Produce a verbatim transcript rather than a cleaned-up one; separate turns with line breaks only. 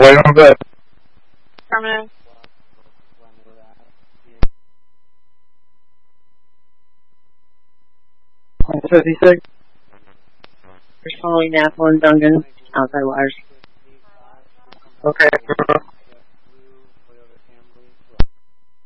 Right on good.
Affirmative.
fifty-six.
Following Apple and Duncan, outside wires.
Okay.